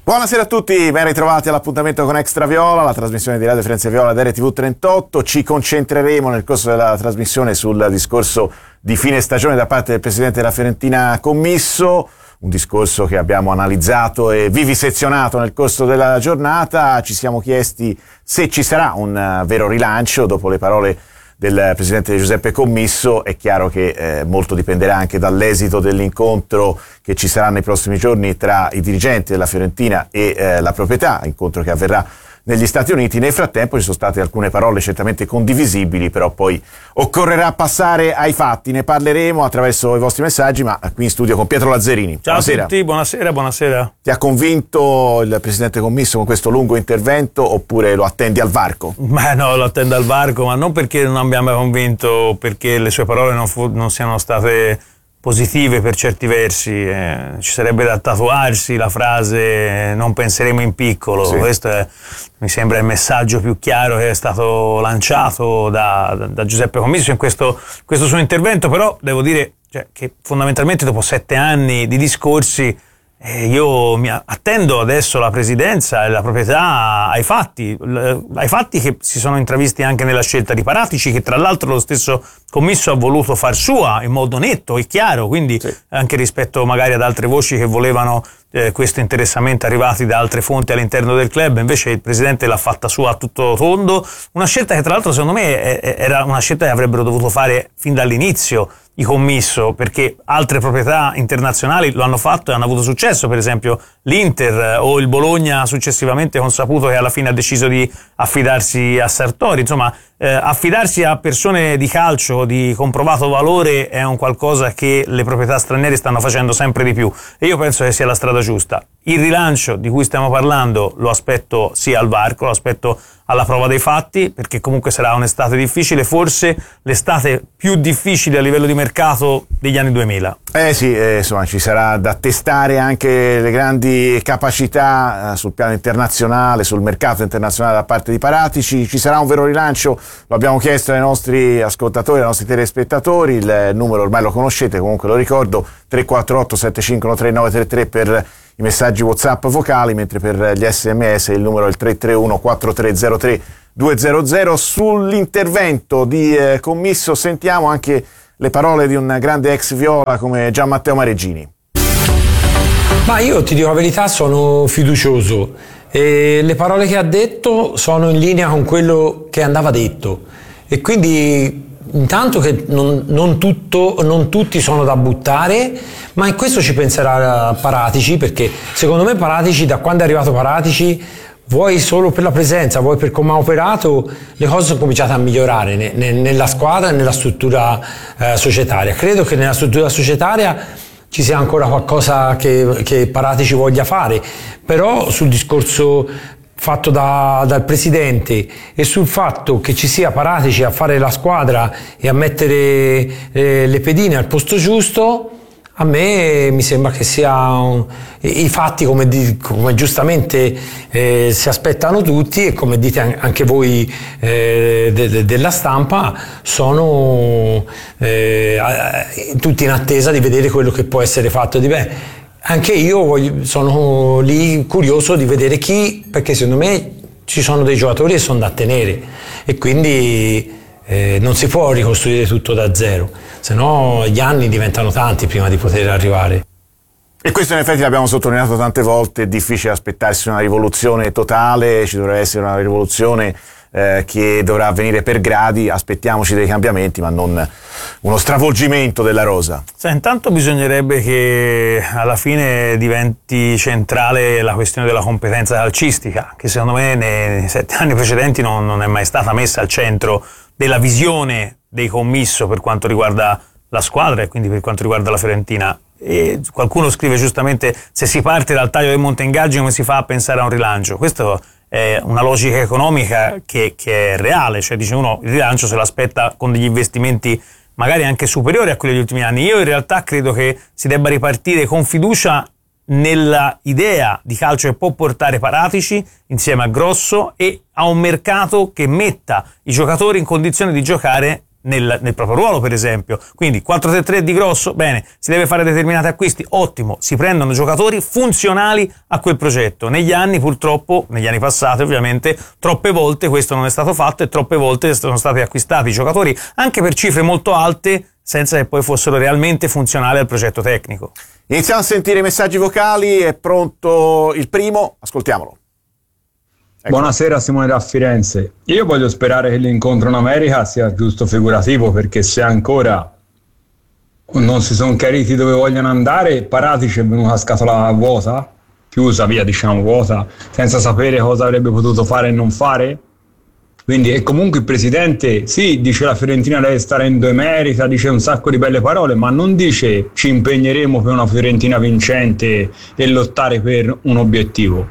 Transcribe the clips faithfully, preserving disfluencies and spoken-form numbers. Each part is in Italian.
Buonasera a tutti, ben ritrovati all'appuntamento con Extra Viola, la trasmissione di Radio Firenze Viola da R T V trentotto. Ci concentreremo nel corso della trasmissione sul discorso di fine stagione da parte del presidente della Fiorentina Commisso, un discorso che abbiamo analizzato e vivisezionato nel corso della giornata. Ci siamo chiesti se ci sarà un vero rilancio dopo le parole del presidente Giuseppe Commisso. È chiaro che eh, molto dipenderà anche dall'esito dell'incontro che ci sarà nei prossimi giorni tra i dirigenti della Fiorentina e eh, la proprietà, incontro che avverrà negli Stati Uniti. Nel frattempo ci sono state alcune parole certamente condivisibili, però poi occorrerà passare ai fatti. Ne parleremo attraverso i vostri messaggi, ma qui in studio con Pietro Lazzarini. Ciao buonasera. a tutti, buonasera, buonasera. Ti ha convinto il presidente Commisso con questo lungo intervento oppure lo attendi al varco? Beh no, lo attendo al varco, ma non perché non abbiamo convinto, perché le sue parole non, fu, non siano state positive per certi versi. Eh, ci sarebbe da tatuarsi la frase non penseremo in piccolo. Sì. Questo è, mi sembra il messaggio più chiaro che è stato lanciato da, da, da Giuseppe Commisso in questo, questo suo intervento. Però devo dire cioè, che fondamentalmente dopo sette anni di discorsi eh, io mi attendo adesso la presidenza e la proprietà ai fatti, ai fatti che si sono intravisti anche nella scelta di Paratici, che tra l'altro lo stesso Commisso ha voluto far sua in modo netto e chiaro, quindi sì, anche rispetto magari ad altre voci che volevano eh, questo interessamento arrivati da altre fonti all'interno del club. Invece il presidente l'ha fatta sua a tutto tondo, una scelta che tra l'altro secondo me era una scelta che avrebbero dovuto fare fin dall'inizio i Commisso, perché altre proprietà internazionali lo hanno fatto e hanno avuto successo, per esempio l'Inter o il Bologna successivamente, con saputo che alla fine ha deciso di affidarsi a Sartori. Insomma, eh, affidarsi a persone di calcio di comprovato valore è un qualcosa che le proprietà straniere stanno facendo sempre di più e io penso che sia la strada giusta. Il rilancio di cui stiamo parlando lo aspetto sia al varco, lo aspetto alla prova dei fatti, perché comunque sarà un'estate difficile, forse l'estate più difficile a livello di mercato degli anni duemila. Eh sì, eh, insomma ci sarà da testare anche le grandi capacità eh, sul piano internazionale, sul mercato internazionale da parte di Paratici. Ci sarà un vero rilancio? Lo abbiamo chiesto ai nostri ascoltatori, ai nostri telespettatori. Il numero ormai lo conoscete, comunque lo ricordo: tre quattro otto sette cinque uno tre nove tre tre per i messaggi WhatsApp vocali, mentre per gli sms il numero è il tre tre uno quattro tre zero tre due zero zero. Sull'intervento di eh, Commisso sentiamo anche le parole di un grande ex Viola come Gian Matteo Mareggini. Ma io ti dico la verità, sono fiducioso e le parole che ha detto sono in linea con quello che andava detto e quindi intanto che non, non, tutto, non tutti sono da buttare, ma in questo ci penserà Paratici, perché secondo me Paratici, da quando è arrivato Paratici, vuoi solo per la presenza, vuoi per come ha operato, le cose sono cominciate a migliorare ne, ne, nella squadra e nella struttura eh, societaria. Credo che nella struttura societaria ci sia ancora qualcosa che, che Paratici voglia fare, però sul discorso fatto da, dal presidente e sul fatto che ci sia Paratici a fare la squadra e a mettere eh, le pedine al posto giusto, a me mi sembra che sia un, i fatti, come, di, come giustamente eh, si aspettano tutti e come dite anche voi eh, de, de, della stampa, sono eh, tutti in attesa di vedere quello che può essere fatto di bene. Anche io voglio, sono lì curioso di vedere chi, perché secondo me ci sono dei giocatori che sono da tenere e quindi eh, non si può ricostruire tutto da zero, se no gli anni diventano tanti prima di poter arrivare. E questo in effetti l'abbiamo sottolineato tante volte: è difficile aspettarsi una rivoluzione totale, ci dovrebbe essere una rivoluzione eh, che dovrà avvenire per gradi. Aspettiamoci dei cambiamenti, ma non uno stravolgimento della rosa. Sì, intanto bisognerebbe che alla fine diventi centrale la questione della competenza calcistica, che secondo me nei sette anni precedenti non, non è mai stata messa al centro della visione dei Commisso per quanto riguarda la squadra e quindi per quanto riguarda la Fiorentina. E qualcuno scrive giustamente: se si parte dal taglio del monte ingaggi, come si fa a pensare a un rilancio? Questo è una logica economica che, che è reale, cioè dice uno il rilancio se l'aspetta con degli investimenti magari anche superiori a quelli degli ultimi anni. Io in realtà credo che si debba ripartire con fiducia nella idea di calcio che può portare Paratici insieme a Grosso e a un mercato che metta i giocatori in condizione di giocare nel, nel proprio ruolo, per esempio. Quindi quattro tre tre di grosso, bene, si deve fare determinati acquisti, ottimo, si prendono giocatori funzionali a quel progetto. Negli anni purtroppo, negli anni passati ovviamente, troppe volte questo non è stato fatto e troppe volte sono stati acquistati giocatori anche per cifre molto alte senza che poi fossero realmente funzionali al progetto tecnico. Iniziamo a sentire i messaggi vocali, è pronto il primo, ascoltiamolo. Ecco. Buonasera, Simone da Firenze. Io voglio sperare che l'incontro in America sia giusto figurativo, perché se ancora non si sono chiariti dove vogliono andare, Paratici è venuta a scatola vuota, chiusa via diciamo vuota, senza sapere cosa avrebbe potuto fare e non fare. Quindi, e comunque il presidente sì, dice la Fiorentina deve stare in due merita, dice un sacco di belle parole, ma non dice ci impegneremo per una Fiorentina vincente e lottare per un obiettivo.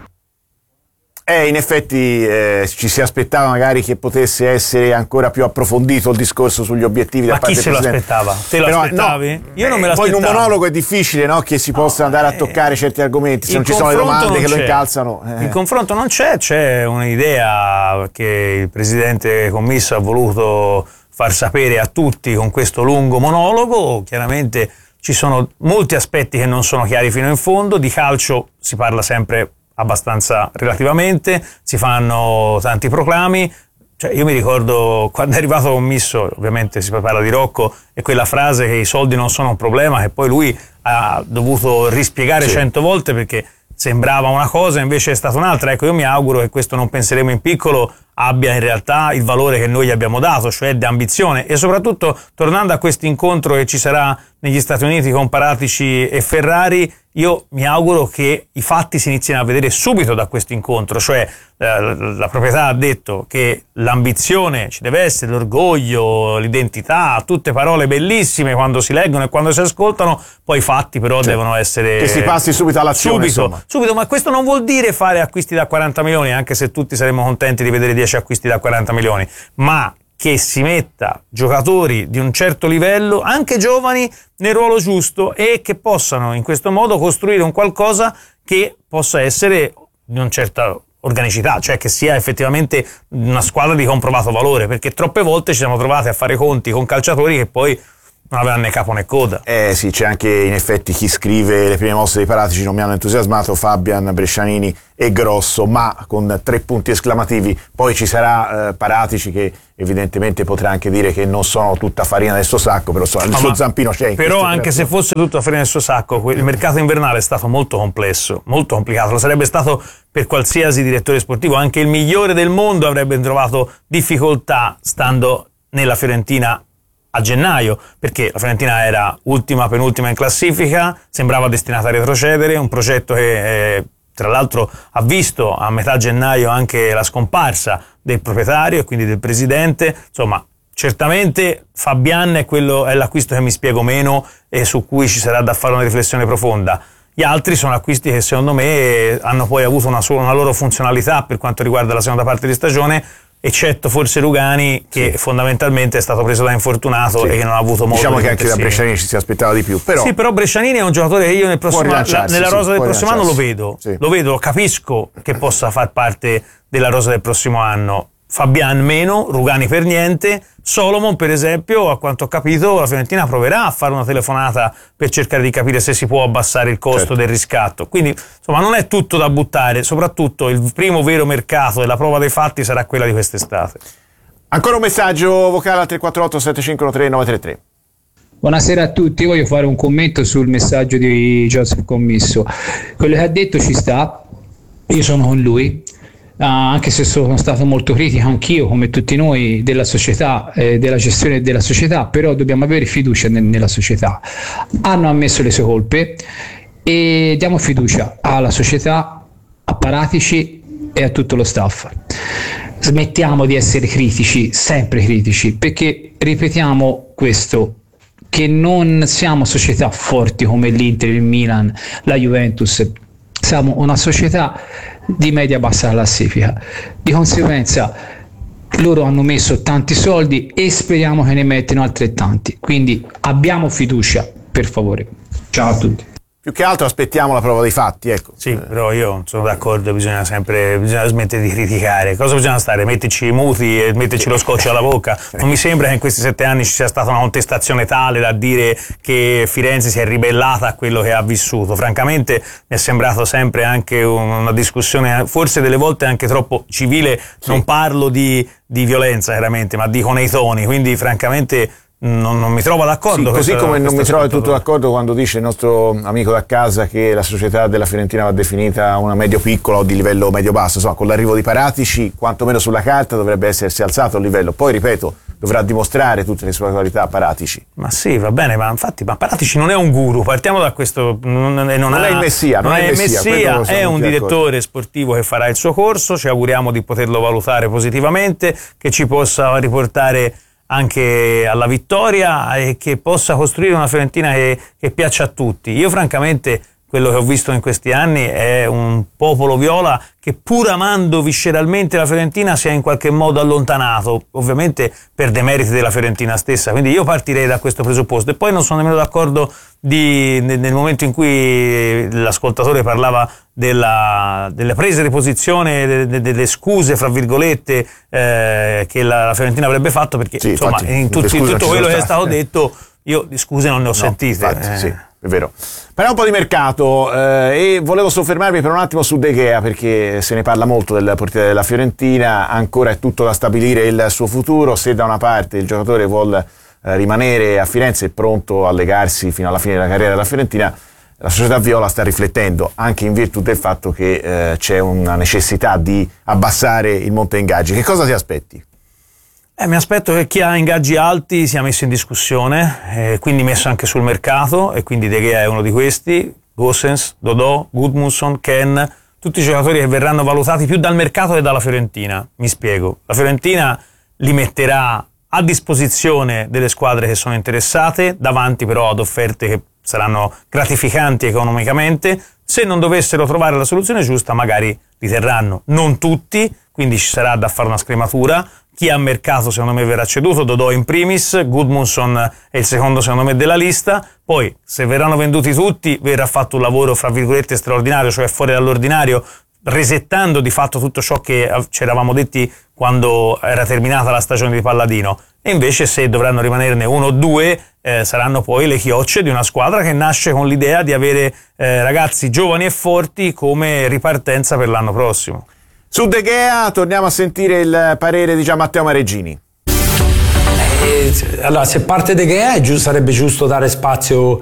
Eh, in effetti eh, ci si aspettava magari che potesse essere ancora più approfondito il discorso sugli obiettivi da ma parte del presidente. Ma chi se lo aspettava? Te lo Però, aspettavi? No, Io non me l'aspettavo. Poi in un monologo è difficile, no, che si possa andare a toccare certi argomenti, se non ci sono le domande che lo incalzano. Eh. Il confronto non c'è, c'è un'idea che il presidente commisso ha voluto far sapere a tutti con questo lungo monologo. Chiaramente ci sono molti aspetti che non sono chiari fino in fondo, di calcio si parla sempre abbastanza relativamente, si fanno tanti proclami, cioè io mi ricordo quando è arrivato commisso, ovviamente si parla di Rocco, e quella frase che i soldi non sono un problema, che poi lui ha dovuto rispiegare cento sì. volte perché sembrava una cosa invece è stata un'altra. Ecco, io mi auguro che questo non penseremo in piccolo abbia in realtà il valore che noi gli abbiamo dato, cioè di ambizione, e soprattutto tornando a questo incontro che ci sarà negli Stati Uniti con Paratici e Ferrari, io mi auguro che i fatti si inizino a vedere subito da questo incontro, cioè eh, la proprietà ha detto che l'ambizione ci deve essere, l'orgoglio, l'identità, tutte parole bellissime quando si leggono e quando si ascoltano, poi i fatti però cioè, devono essere... Che si passi subito all'azione. Subito, subito, ma questo non vuol dire fare acquisti da quaranta milioni, anche se tutti saremmo contenti di vedere dieci acquisti da quaranta milioni, ma che si metta giocatori di un certo livello, anche giovani, nel ruolo giusto e che possano in questo modo costruire un qualcosa che possa essere di una certa organicità, cioè che sia effettivamente una squadra di comprovato valore, perché troppe volte ci siamo trovati a fare conti con calciatori che poi non avevano né capo né coda. Eh sì, c'è anche in effetti chi scrive le prime mosse dei Paratici non mi hanno entusiasmato, Fabian, Brescianini e Grosso, ma con tre punti esclamativi. Poi ci sarà eh, Paratici che evidentemente potrà anche dire che non sono tutta farina del suo sacco, però so, il no, suo zampino c'è. Però anche se fosse tutta farina del suo sacco, il mercato invernale è stato molto complesso, molto complicato, lo sarebbe stato per qualsiasi direttore sportivo, anche il migliore del mondo avrebbe trovato difficoltà stando nella Fiorentina a gennaio, perché la Fiorentina era ultima, penultima in classifica, sembrava destinata a retrocedere, un progetto che eh, tra l'altro ha visto a metà gennaio anche la scomparsa del proprietario e quindi del presidente. Insomma, certamente Fabian è, quello, è l'acquisto che mi spiego meno e su cui ci sarà da fare una riflessione profonda. Gli altri sono acquisti che secondo me hanno poi avuto una, sua, una loro funzionalità per quanto riguarda la seconda parte di stagione, eccetto forse Rugani che sì. fondamentalmente è stato preso da infortunato sì. e che non ha avuto modo diciamo di che anche da Brescianini ci si aspettava di più, però sì, però Brescianini è un giocatore che io nel prossimo anno, nella rosa sì, del prossimo anno lo vedo sì. lo vedo, capisco che possa far parte della rosa del prossimo anno. Fabian meno, Rugani per niente. Solomon per esempio, a quanto ho capito la Fiorentina proverà a fare una telefonata per cercare di capire se si può abbassare il costo certo. del riscatto, quindi insomma non è tutto da buttare, soprattutto il primo vero mercato e la prova dei fatti sarà quella di quest'estate. Ancora un messaggio vocale al tre quattro otto sette cinque uno tre nove tre tre. Buonasera a tutti, voglio fare un commento sul messaggio di Joseph Commisso. Quello che ha detto ci sta, io sono con lui. Uh, anche se sono stato molto critico anch'io come tutti noi della società, eh, della gestione della società, però dobbiamo avere fiducia ne- nella società. Hanno ammesso le sue colpe e diamo fiducia alla società, a Paratici e a tutto lo staff. Smettiamo di essere critici, sempre critici, perché ripetiamo questo, che non siamo società forti come l'Inter, il Milan, la Juventus, siamo una società di media-bassa classifica. Di conseguenza loro hanno messo tanti soldi e speriamo che ne mettano altrettanti, quindi abbiamo fiducia, per favore. Ciao a tutti. Più che altro aspettiamo la prova dei fatti, ecco. Sì, però io sono d'accordo, bisogna sempre bisogna smettere di criticare. Cosa bisogna stare? Metterci i muti e metterci lo scotch alla bocca? Non mi sembra che in questi sette anni ci sia stata una contestazione tale da dire che Firenze si è ribellata a quello che ha vissuto. Francamente mi è sembrato sempre anche una discussione, forse delle volte anche troppo civile. Sì. Non parlo di, di violenza chiaramente, ma dico nei toni, quindi francamente Non, non mi trovo d'accordo. Sì, così come non mi trovo tutto d'accordo quando dice il nostro amico da casa che la società della Fiorentina va definita una medio-piccola o di livello medio-basso. Insomma, con l'arrivo di Paratici, quantomeno sulla carta, dovrebbe essersi alzato il livello. Poi, ripeto, dovrà dimostrare tutte le sue qualità a Paratici. Ma sì, va bene, ma infatti ma Paratici non è un guru, partiamo da questo. Non, non, non ha, è il Messia, non, non è il Messia, messia è un direttore sportivo che farà il suo corso, ci auguriamo di poterlo valutare positivamente, che ci possa riportare anche alla vittoria e che possa costruire una Fiorentina che, che piaccia a tutti. Io francamente quello che ho visto in questi anni è un popolo viola che, pur amando visceralmente la Fiorentina, si è in qualche modo allontanato, ovviamente per demeriti della Fiorentina stessa. Quindi io partirei da questo presupposto. E poi non sono nemmeno d'accordo di, nel momento in cui l'ascoltatore parlava della, delle prese di posizione, delle, delle scuse fra virgolette eh, che la, la Fiorentina avrebbe fatto, perché sì, insomma infatti, in, tutti, in tutto quello che è stato detto io di scuse non ne ho no, sentite. Infatti, eh. Sì. È vero. Parliamo un po' di mercato eh, e volevo soffermarmi per un attimo su De Gea, perché se ne parla molto del portiere della Fiorentina, ancora è tutto da stabilire il suo futuro. Se da una parte il giocatore vuole eh, rimanere a Firenze, è pronto a legarsi fino alla fine della carriera della Fiorentina, la società viola sta riflettendo, anche in virtù del fatto che eh, c'è una necessità di abbassare il monte ingaggi. Che cosa ti aspetti? Eh, mi aspetto che chi ha ingaggi alti sia messo in discussione, eh, quindi messo anche sul mercato, e quindi De Gea è uno di questi. Gosens, Dodò, Gudmundsson, Ken, tutti giocatori che verranno valutati più dal mercato che dalla Fiorentina. Mi spiego, la Fiorentina li metterà a disposizione delle squadre che sono interessate, davanti però ad offerte che saranno gratificanti economicamente. Se non dovessero trovare la soluzione giusta, magari li terranno, non tutti, quindi ci sarà da fare una scrematura. Chi ha mercato secondo me verrà ceduto, Dodò in primis, Gudmundsson è il secondo secondo me della lista. Poi se verranno venduti tutti verrà fatto un lavoro fra virgolette straordinario, cioè fuori dall'ordinario, resettando di fatto tutto ciò che ci eravamo detti quando era terminata la stagione di Palladino. E invece se dovranno rimanerne uno o due eh, saranno poi le chiocce di una squadra che nasce con l'idea di avere eh, ragazzi giovani e forti come ripartenza per l'anno prossimo. Su De Gea torniamo a sentire il parere di Gianmatteo Mareggini. Eh, allora, se parte De Gea è giusto, sarebbe giusto dare spazio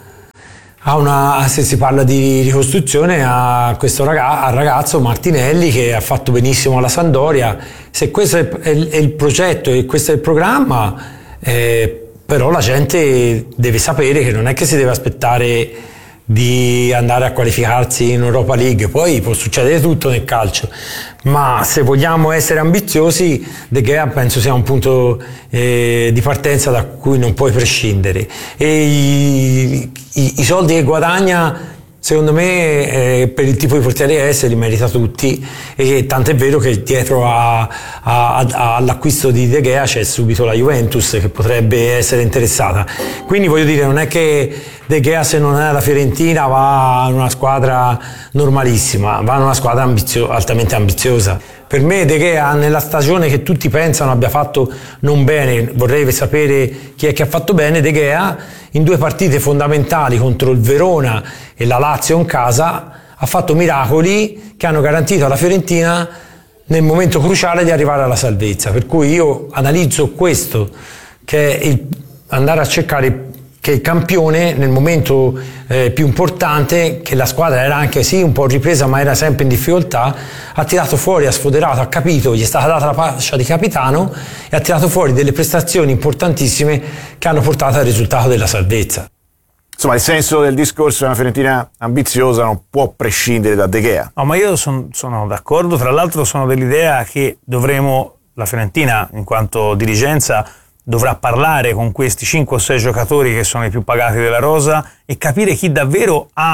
a una, se si parla di ricostruzione, a questo ragazzo, al ragazzo Martinelli, che ha fatto benissimo alla Sampdoria. Se questo è il, è il progetto e questo è il programma, eh, però la gente deve sapere che non è che si deve aspettare di andare a qualificarsi in Europa League. Poi può succedere tutto nel calcio, ma se vogliamo essere ambiziosi, De Gea penso sia un punto eh, di partenza da cui non puoi prescindere. E i, i, i soldi che guadagna, secondo me, eh, per il tipo di portiere che è, se li merita tutti, e tanto è vero che dietro a, a, a, all'acquisto di De Gea c'è subito la Juventus che potrebbe essere interessata. Quindi voglio dire, non è che De Gea, se non è alla Fiorentina, va in una squadra normalissima, va in una squadra ambizio- altamente ambiziosa. Per me De Gea, nella stagione che tutti pensano abbia fatto non bene, vorrei sapere chi è che ha fatto bene, De Gea in due partite fondamentali contro il Verona e la Lazio in casa ha fatto miracoli che hanno garantito alla Fiorentina nel momento cruciale di arrivare alla salvezza. Per cui io analizzo questo, che è il, andare a cercare che il campione nel momento eh, più importante, che la squadra era anche sì un po' ripresa ma era sempre in difficoltà, ha tirato fuori, ha sfoderato, ha capito, gli è stata data la fascia di capitano e ha tirato fuori delle prestazioni importantissime che hanno portato al risultato della salvezza. Insomma, il senso del discorso di una Fiorentina ambiziosa non può prescindere da De Gea. No, ma io son, sono d'accordo, tra l'altro sono dell'idea che dovremo, la Fiorentina in quanto dirigenza dovrà parlare con questi cinque o sei giocatori che sono i più pagati della rosa e capire chi davvero ha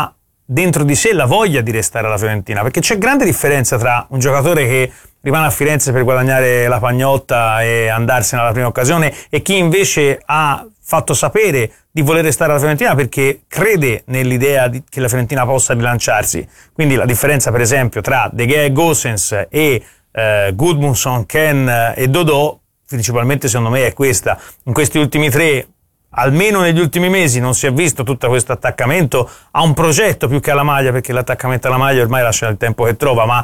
dentro di sé la voglia di restare alla Fiorentina, perché c'è grande differenza tra un giocatore che rimane a Firenze per guadagnare la pagnotta e andarsene alla prima occasione e chi invece ha fatto sapere di voler restare alla Fiorentina perché crede nell'idea di, che la Fiorentina possa rilanciarsi. Quindi la differenza per esempio tra De Gea e Gosens e eh, Gudmundsson, Ken e Dodò principalmente secondo me è questa. In questi ultimi tre, almeno negli ultimi mesi, non si è visto tutto questo attaccamento a un progetto più che alla maglia, perché l'attaccamento alla maglia ormai lascia il tempo che trova, ma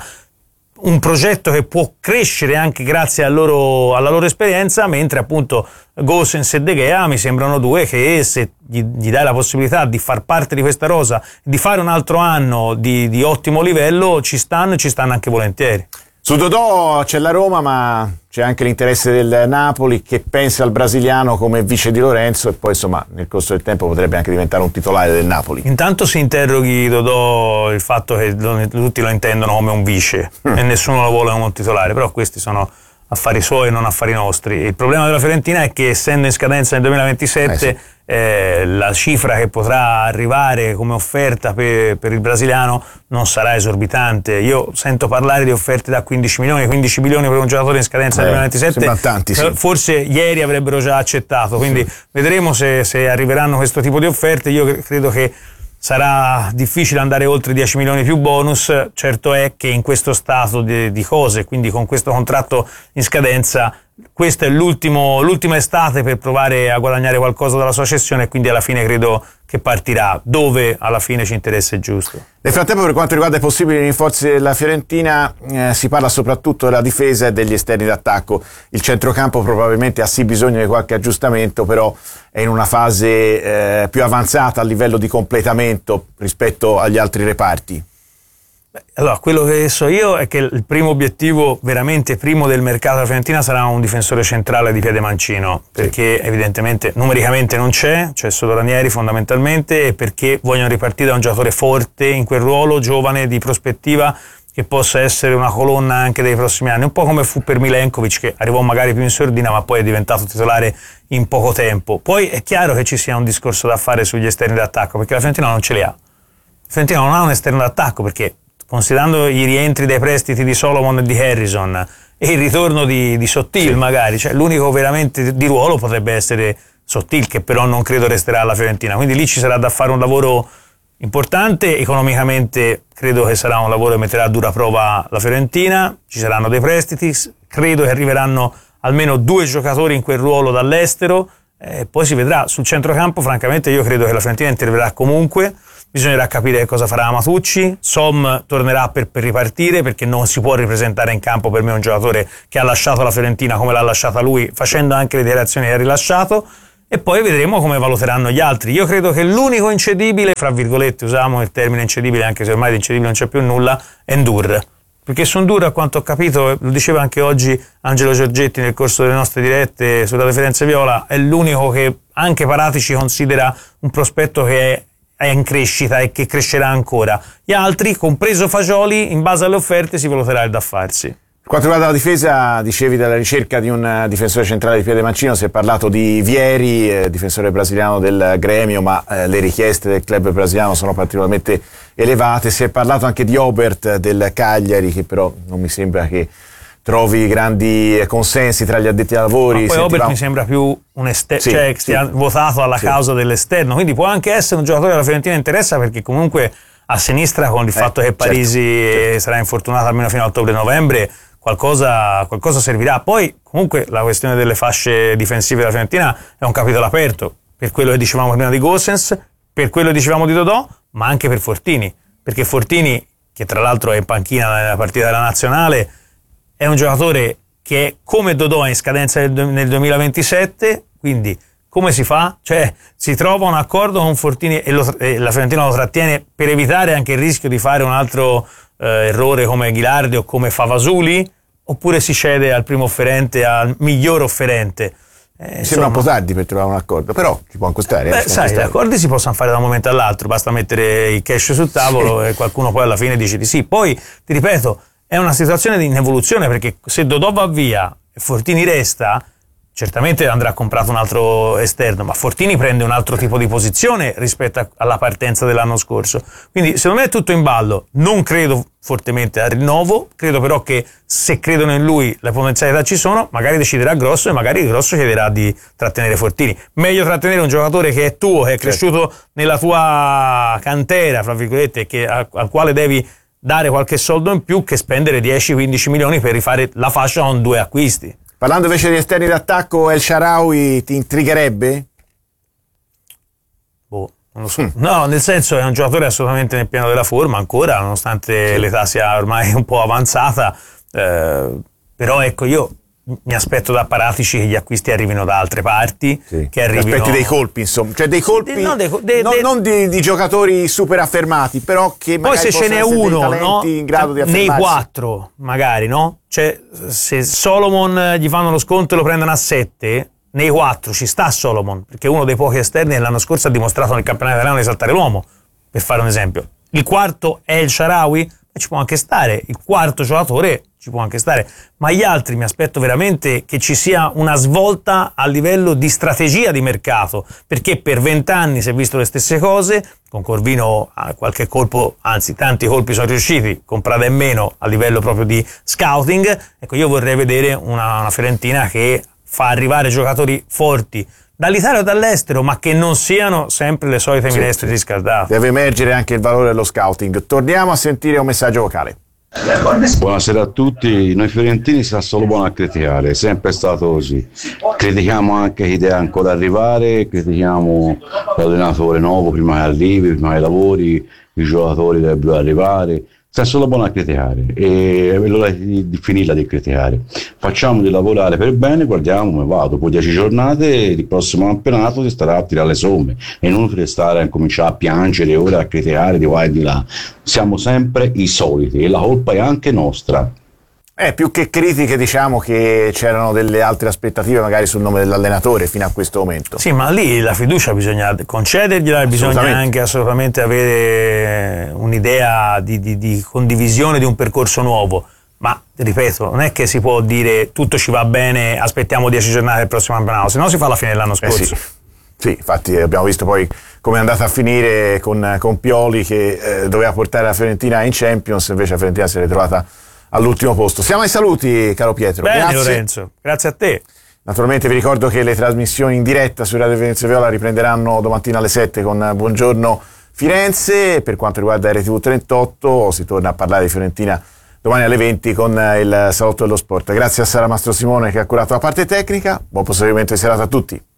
un progetto che può crescere anche grazie al loro, alla loro esperienza, mentre appunto Gosens e De Gea mi sembrano due che se gli, gli dai la possibilità di far parte di questa rosa, di fare un altro anno di, di ottimo livello, ci stanno e ci stanno anche volentieri. Su Dodò c'è la Roma, ma c'è anche l'interesse del Napoli che pensa al brasiliano come vice di Lorenzo e poi insomma nel corso del tempo potrebbe anche diventare un titolare del Napoli. Intanto si interroghi Dodò il fatto che lo, tutti lo intendono come un vice mm. e nessuno lo vuole come un titolare, però questi sono affari suoi e non affari nostri. Il problema della Fiorentina è che essendo in scadenza nel duemilaventisette eh sì. eh, la cifra che potrà arrivare come offerta per, per il brasiliano non sarà esorbitante. Io sento parlare di offerte da quindici milioni, quindici milioni per un giocatore in scadenza nel eh, duemilaventisette, tanti, sì. forse ieri avrebbero già accettato, quindi sì. vedremo se, se arriveranno questo tipo di offerte. Io credo che sarà difficile andare oltre dieci milioni più bonus. Certo è che in questo stato di, di cose, quindi con questo contratto in scadenza, questa è l'ultimo, l'ultima estate per provare a guadagnare qualcosa dalla sua cessione e quindi alla fine credo che partirà dove alla fine ci interessa il giusto. Nel frattempo, per quanto riguarda i possibili rinforzi della Fiorentina, eh, si parla soprattutto della difesa e degli esterni d'attacco. Il centrocampo probabilmente ha sì bisogno di qualche aggiustamento, però è in una fase eh, più avanzata a livello di completamento rispetto agli altri reparti. Allora, quello che so io è che il primo obiettivo, veramente primo del mercato della Fiorentina, sarà un difensore centrale di piede mancino, perché sì. evidentemente numericamente non c'è, c'è solo Ranieri fondamentalmente, e perché vogliono ripartire da un giocatore forte in quel ruolo, giovane, di prospettiva, che possa essere una colonna anche dei prossimi anni, un po' come fu per Milenkovic, che arrivò magari più in sordina ma poi è diventato titolare in poco tempo. Poi è chiaro che ci sia un discorso da fare sugli esterni d'attacco, perché la Fiorentina non ce li ha. La Fiorentina non ha un esterno d'attacco perché, considerando i rientri dei prestiti di Solomon e di Harrison e il ritorno di, di Sottil sì. magari, cioè l'unico veramente di ruolo potrebbe essere Sottil, che però non credo resterà alla Fiorentina, quindi lì ci sarà da fare un lavoro importante. Economicamente credo che sarà un lavoro che metterà a dura prova la Fiorentina, ci saranno dei prestiti, credo che arriveranno almeno due giocatori in quel ruolo dall'estero, e poi si vedrà. Sul centrocampo francamente io credo che la Fiorentina interverrà comunque. Bisognerà capire che cosa farà Matucci. Som tornerà per, per ripartire, perché non si può ripresentare in campo per me un giocatore che ha lasciato la Fiorentina come l'ha lasciata lui, facendo anche le dichiarazioni che ha rilasciato, e poi vedremo come valuteranno gli altri. Io credo che l'unico incedibile, fra virgolette usiamo il termine incedibile anche se ormai di incedibile non c'è più nulla, è Ndur, perché su Ndur, a quanto ho capito, lo diceva anche oggi Angelo Giorgetti nel corso delle nostre dirette sulla Firenze Viola, è l'unico che anche Paratici considera un prospetto che è è in crescita e che crescerà ancora. Gli altri, compreso Fagioli, in base alle offerte si valuterà il da farsi. Per quanto riguarda la difesa, dicevi della ricerca di un difensore centrale di piede mancino, si è parlato di Vieri, eh, difensore brasiliano del Gremio, ma eh, le richieste del club brasiliano sono particolarmente elevate. Si è parlato anche di Obert del Cagliari, che però non mi sembra che trovi grandi consensi tra gli addetti ai lavori. Ma poi Sentiva... Obert mi sembra più un esterno, sì, cioè che sì. sia votato alla sì. causa dell'esterno, quindi può anche essere un giocatore della Fiorentina interessa, perché comunque a sinistra, con il eh, fatto che Parisi certo, certo. sarà infortunato almeno fino a ottobre-novembre, qualcosa, qualcosa servirà. Poi comunque la questione delle fasce difensive della Fiorentina è un capitolo aperto, per quello che dicevamo prima di Gosens, per quello che dicevamo di Dodò, ma anche per Fortini, perché Fortini, che tra l'altro è in panchina nella partita della Nazionale, è un giocatore che come Dodò è in scadenza nel duemilaventisette, quindi come si fa? Cioè si trova un accordo con Fortini e, lo, e la Fiorentina lo trattiene per evitare anche il rischio di fare un altro eh, errore come Ghilardi o come Favasuli, oppure si cede al primo offerente, al miglior offerente? Eh, Mi sembra un po' tardi per trovare un accordo, però ci può costare. Beh, eh, sai, gli accordi si possono fare da un momento all'altro, basta mettere il cash sul tavolo sì. e qualcuno poi alla fine dice di sì. Poi, ti ripeto, è una situazione in evoluzione, perché se Dodò va via e Fortini resta, certamente andrà comprato un altro esterno, ma Fortini prende un altro tipo di posizione rispetto a, alla partenza dell'anno scorso. Quindi secondo me è tutto in ballo. Non credo fortemente al rinnovo, credo però che se credono in lui le potenzialità ci sono, magari deciderà Grosso e magari Grosso chiederà di trattenere Fortini. Meglio trattenere un giocatore che è tuo, che è cresciuto nella tua cantera, fra virgolette, che, a, al quale devi dare qualche soldo in più, che spendere dieci quindici milioni per rifare la fascia con due acquisti. Parlando invece di esterni d'attacco, El Shaarawy ti intrigherebbe? Boh, non lo so. Mm. No, nel senso è un giocatore assolutamente nel pieno della forma ancora, nonostante sì. l'età sia ormai un po' avanzata, eh, però ecco, io mi aspetto da Paratici che gli acquisti arrivino da altre parti, sì. che arrivino... aspetti dei colpi, insomma, cioè dei colpi no, dei, de, non, de... non di, di giocatori super affermati, però che magari poi se ce n'è uno, no? in grado di affermarsi. Nei quattro magari, no? Cioè se Solomon gli fanno lo sconto e lo prendono a sette, nei quattro ci sta Solomon, perché uno dei pochi esterni l'anno scorso ha dimostrato nel campionato italiano di saltare l'uomo, per fare un esempio. Il quarto è El Shaarawy, ci può anche stare, il quarto giocatore ci può anche stare, ma gli altri mi aspetto veramente che ci sia una svolta a livello di strategia di mercato, perché per vent'anni si è visto le stesse cose, con Corvino qualche colpo, anzi tanti colpi sono riusciti, con Prada e meno a livello proprio di scouting. Ecco, io vorrei vedere una, una Fiorentina che fa arrivare giocatori forti dall'Italia o dall'estero, ma che non siano sempre le solite sì, minestre sì. riscaldate. Deve emergere anche il valore dello scouting. Torniamo a sentire un messaggio vocale. Buonasera a tutti. Noi fiorentini si sta solo buono a criticare, è sempre stato così. Critichiamo anche chi deve ancora arrivare, critichiamo l'allenatore nuovo prima che arrivi, prima che lavori, i giocatori dovrebbero arrivare. Sta solo buono a criticare e è l'ora di, di finirla di criticare. Facciamo di lavorare per bene, guardiamo come va. Dopo dieci giornate il prossimo campionato si starà a tirare le somme. È inutile stare a cominciare a piangere ora, a criticare di qua e di là. Siamo sempre i soliti e la colpa è anche nostra. Eh, più che critiche, diciamo che c'erano delle altre aspettative magari sul nome dell'allenatore fino a questo momento. Sì, ma lì la fiducia bisogna concedergliela, bisogna anche assolutamente avere un'idea di, di, di condivisione di un percorso nuovo. Ma, ripeto, non è che si può dire tutto ci va bene, aspettiamo dieci giornate del prossimo campionato, se no si fa la fine dell'anno scorso. Eh sì. Sì, infatti abbiamo visto poi come è andata a finire con, con Pioli che eh, doveva portare la Fiorentina in Champions, invece la Fiorentina si è ritrovata all'ultimo posto. Siamo ai saluti, caro Pietro. Bene, grazie. Lorenzo, grazie a te. Naturalmente vi ricordo che le trasmissioni in diretta su Radio Venezia Viola riprenderanno domattina alle sette con Buongiorno Firenze. Per quanto riguarda R T V trentotto si torna a parlare di Fiorentina domani alle venti con il Salotto dello Sport. Grazie a Sara Mastro Simone che ha curato la parte tecnica. Buon proseguimento di serata a tutti.